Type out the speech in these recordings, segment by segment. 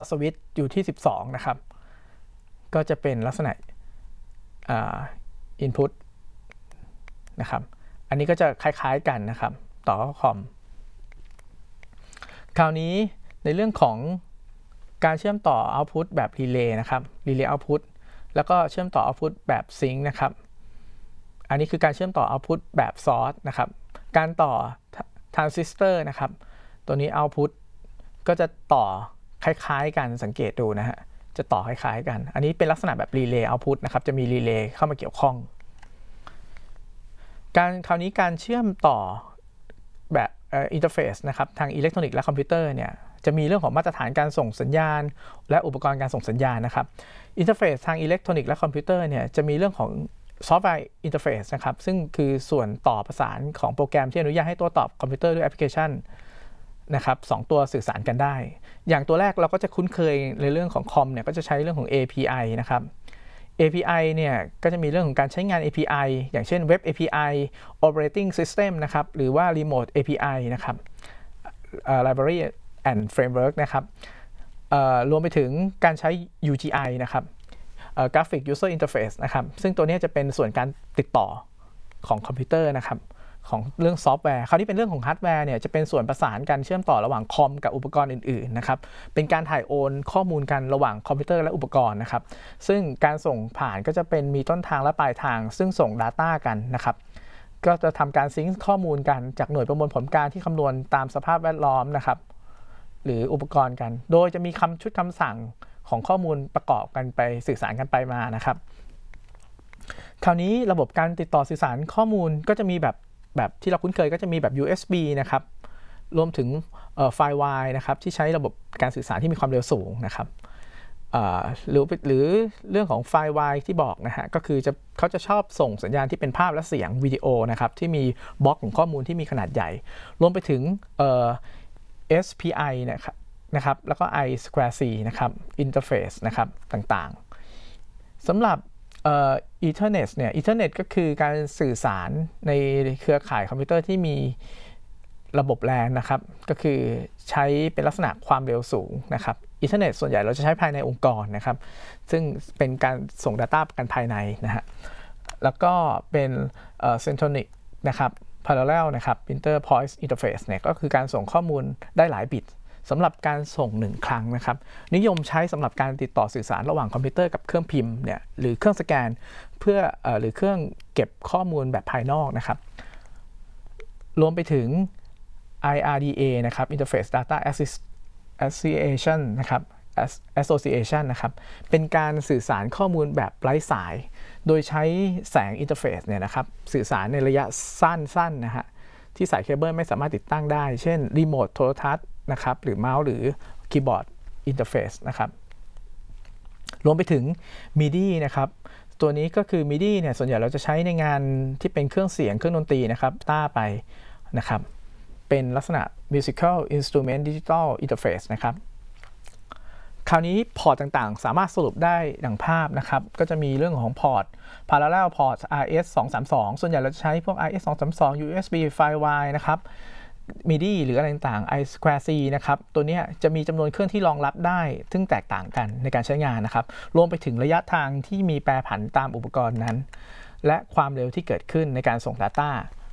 สวิตช์อยู่ที่12นะครับก็จะเป็นลักษณะinput นะครับอันนี้ก็จะคล้ายๆกันนะครับต่อคอมคราวนี้ในเรื่องของการเชื่อมต่อ output แบบ relay นะครับ relay output แล้วก็เชื่อมต่อ output แบบ sync นะครับอันนี้คือการเชื่อมต่อ output แบบ source นะครับการต่อ transistor นะครับตัวนี้ output ก็จะต่อคล้ายๆกันสังเกตดูนะฮะจะต่อคล้ายๆกันอันนี้เป็นลักษณะแบบ relay output นะครับจะมี relay เข้ามาเกี่ยวข้องคราวนี้การเชื่อมต่อแบบอินเทอร์เฟซนะครับทางอิเล็กทรอนิกส์และคอมพิวเตอร์เนี่ยจะมีเรื่องของมาตรฐานการส่งสัญญาณและอุปกรณ์การส่งสัญญาณนะครับอินเทอร์เฟซทางอิเล็กทรอนิกส์และคอมพิวเตอร์เนี่ยจะมีเรื่องของซอฟต์แวร์อินเทอร์เฟซนะครับซึ่งคือส่วนต่อประสานของโปรแกรมที่อนุญาตให้โต้ตอบคอมพิวเตอร์ด้วยแอปพลิเคชันนะครับ2ตัวสื่อสารกันได้อย่างตัวแรกเราก็จะคุ้นเคยในเรื่องของคอมเนี่ยก็จะใช้เรื่องของ API นะครับ API เนี่ยก็จะมีเรื่องของการใช้งาน API อย่างเช่น Web API Operating System นะครับหรือว่า Remote API นะครับLibrary and Framework นะครับรวมไปถึงการใช้ UGI นะครับGraphic User Interface นะครับซึ่งตัวนี้จะเป็นส่วนการติดต่อของคอมพิวเตอร์นะครับของเรื่องซอฟต์แวร์คราวนี้เป็นเรื่องของฮาร์ดแวร์เนี่ยจะเป็นส่วนประสานกันเชื่อมต่อระหว่างคอมกับอุปกรณ์อื่นๆนะครับเป็นการถ่ายโอนข้อมูลกันระหว่างคอมพิวเตอร์และอุปกรณ์นะครับซึ่งการส่งผ่านก็จะเป็นมีต้นทางและปลายทางซึ่งส่ง Data กันนะครับก็จะทำการซิงค์ข้อมูลกันจากหน่วยประมวลผลการที่คำนวณตามสภาพแวดล้อมนะครับหรืออุปกรณ์กันโดยจะมีชุดคำสั่งของข้อมูลประกอบกันไปสื่อสารกันไปมานะครับคราวนี้ระบบการติดต่อสื่อสารข้อมูลก็จะมีแบบที่เราคุ้นเคยก็จะมีแบบ USB นะครับรวมถึงไฟล์ WAV นะครับที่ใช้ระบบการสื่อสารที่มีความเร็วสูงนะครับหรือเรื่องของไฟล์ WAV ที่บอกนะฮะก็คือเขาจะชอบส่งสัญญาณที่เป็นภาพและเสียงวิดีโอนะครับที่มีบล็อกของข้อมูลที่มีขนาดใหญ่รวมไปถึงSPI นะครับแล้วก็ I2C นะครับอินเทอร์เฟซนะครับต่างๆสำหรับEthernet เนี่ย Ethernet ก็คือการสื่อสารในเครือข่ายคอมพิวเตอร์ที่มีระบบ LAN นะครับก็คือใช้เป็นลักษณะความเร็วสูงนะครับ Ethernet ส่วนใหญ่เราจะใช้ภายในองค์กรนะครับซึ่งเป็นการส่ง Data กันภายในนะฮะแล้วก็เป็นSynchronic นะครับ Parallel นะครับ Inter-Point Interface เนี่ยก็คือการส่งข้อมูลได้หลายบิตสำหรับการส่ง1ครั้งนะครับนิยมใช้สำหรับการติดต่อสื่อสารระหว่างคอมพิวเตอร์กับเครื่องพิมพ์เนี่ยหรือเครื่องสแกนเพื่อหรือเครื่องเก็บข้อมูลแบบภายนอกนะครับรวมไปถึง IRDA นะครับ Interface Data Association นะครับ Association นะครับเป็นการสื่อสารข้อมูลแบบไร้สายโดยใช้แสงอินเทอร์เฟซเนี่ยนะครับสื่อสารในระยะสั้นๆนะฮะที่สายเคเบิลไม่สามารถติดตั้งได้เช่นรีโมทโทรทัศน์นะครับหรือเมาส์หรือคีย์บอร์ดอินเทอร์เฟซนะครับรวมไปถึง MIDI นะครับตัวนี้ก็คือ MIDI เนี่ยส่วนใหญ่เราจะใช้ในงานที่เป็นเครื่องเสียงเครื่องดนตรีนะครับต้าไปนะครับเป็นลักษณะ Musical Instrument Digital Interface นะครับคราวนี้พอร์ตต่างๆสามารถสรุปได้ดังภาพนะครับก็จะมีเรื่องของพอร์ต Parallel Port RS232 ส่วนใหญ่เราจะใช้พวก RS232 USB ไฟล์ WAV นะครับMIDI หรืออะไรต่างๆ I2C นะครับตัวนี้จะมีจำนวนเครื่องที่รองรับได้ซึ่งแตกต่างกันในการใช้งานนะครับรวมไปถึงระยะทางที่มีแปรผันตามอุปกรณ์นั้นและความเร็วที่เกิดขึ้นในการส่ง Data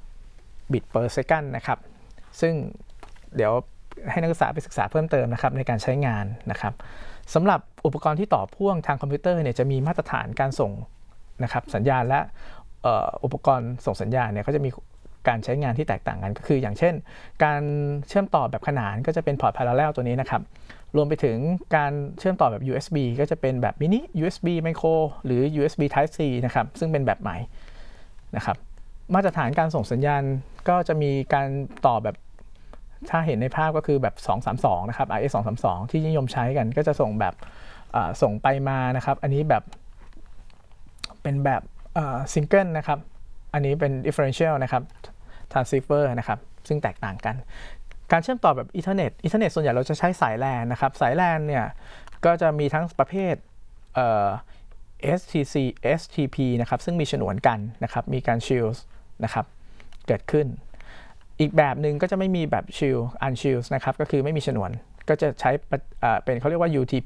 bit per second นะครับซึ่งเดี๋ยวให้นักศึกษาไปศึกษาเพิ่มเติมนะครับในการใช้งานนะครับสำหรับอุปกรณ์ที่ต่อพ่วงทางคอมพิวเตอร์เนี่ยจะมีมาตรฐานการส่งนะครับสัญญาณและอุปกรณ์ส่งสัญญาณเนี่ยก็จะมีการใช้งานที่แตกต่างกันก็คืออย่างเช่นการเชื่อมต่อแบบขนานก็จะเป็นพอร์ต Parallel ตัวนี้นะครับรวมไปถึงการเชื่อมต่อแบบ USB ก็จะเป็นแบบ Mini USB Micro หรือ USB Type C นะครับซึ่งเป็นแบบใหม่นะครับมาตรฐานการส่งสัญญาณก็จะมีการต่อแบบถ้าเห็นในภาพก็คือแบบ232นะครับ RS232 ที่นิยมใช้กันก็จะส่งแบบส่งไปมานะครับอันนี้แบบเป็นแบบซิงเกิลนะครับอันนี้เป็น differential นะครับ transceiver นะครับซึ่งแตกต่างกันการเชื่อมต่อแบบอีเทอร์เน็ตส่วนใหญ่เราจะใช้สาย LAN นะครับสาย LAN เนี่ยก็จะมีทั้งประเภทSTP นะครับซึ่งมีฉนวนกันนะครับมีการ shield นะครับเกิดขึ้นอีกแบบหนึ่งก็จะไม่มีแบบ shield unshielded นะครับก็คือไม่มีฉนวนก็จะใช้เป็นเขาเรียกว่า UTP